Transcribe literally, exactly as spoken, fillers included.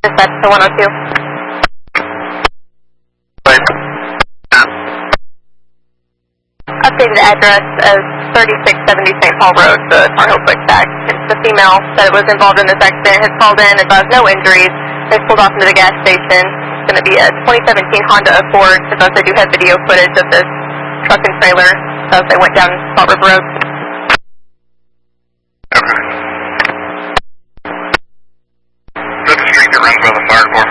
Dispatch to one oh two. Updated address as thirty-six seventy Saint Paul Road, the Tar Heel Quick Stack. It's the female that was involved in this accident, has called in, advised no injuries. They pulled off into the gas station. It's going to be a twenty seventeen Honda Accord. Suppose they do have video footage of this truck and trailer as they went down Salt River Road. Okay. Is that the street that runs by the fire department?